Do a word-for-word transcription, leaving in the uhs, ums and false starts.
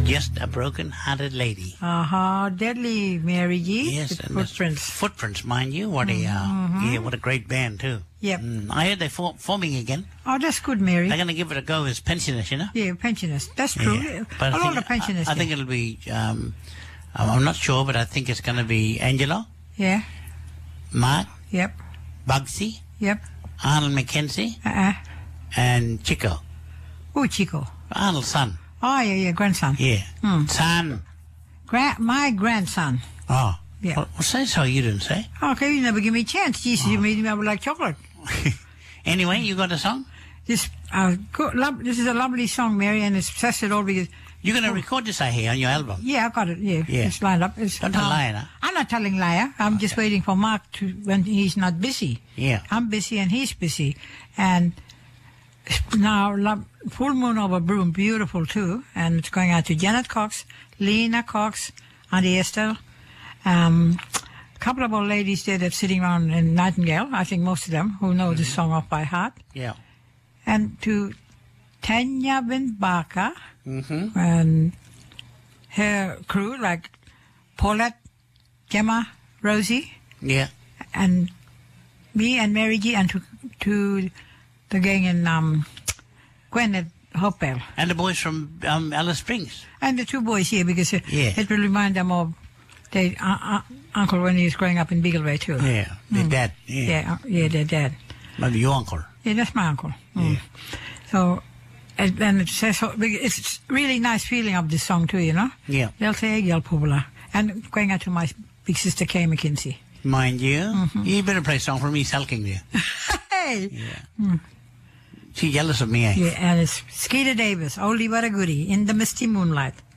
Just a Broken-Hearted Lady. Uh-huh. Deadly, Mary G. Yes. With and Footprints. Footprints, mind you. What a, uh, Mm-hmm. yeah, what a great band, too. Yep. Mm, I heard they're for- forming again. Oh, that's good, Mary. They're going to give it a go as pensioners, you know? Yeah, pensioners. That's true. Yeah. A But I lot think, of pensioners. I, I think it'll be, um, I'm not sure, but I think it's going to be Angelo, Yeah. Mark, Yep. Bugsy, Yep. Arnold Mackenzie, Uh-uh. and Chico. Oh, Chico. Arnold's son. Oh, yeah, yeah, grandson. Yeah. Hmm. Son. Gra- my grandson. Oh. Yeah. Well, well, say so, you didn't say. Okay, you never give me a chance. Jesus, you made me I would like chocolate. Anyway, you got a song? This, uh, go, lo- this is a lovely song, Mary, and it's says it all because... You're going to record this, I hear, on your album. Yeah, I've got it. Yeah, Yeah. it's lined up. It's, Don't tell uh, liar, huh? I'm not telling liar. I'm just waiting for Mark to when he's not busy. Yeah. I'm busy and he's busy, and now lo- Full Moon Over Broom, beautiful too, and it's going out to Janet Cox, Lena Cox, Auntie Esther, um, a couple of old ladies there that's sitting around in Nightingale. I think most of them who know the song off by heart, Yeah. and to Tanya Ben Barker. Mm-hmm. And her crew, like Paulette, Gemma, Rosie, Yeah. and me and Mary G, and to, to the gang in um, Gwynedd Hopewell. And the boys from um, Alice Springs. And the two boys here, because it, Yeah. it will remind them of their uh, uh, uncle when he was growing up in Beagleway, too. Yeah. Their dad. Yeah. Yeah, uh, yeah, their dad. Maybe your uncle. Yeah, that's my uncle. Mm. So, and, and it says, so- it's really nice feeling of this song, too, you know? Yeah. They'll say, Yel Pubula. And going out to my big sister, Kay McKinsey. Mind you, you better play a song for me, sulking there. Hey! Yeah. She's jealous of me, eh? Yeah, and it's Skeeter Davis, Oldie But a Goodie, In the Misty Moonlight.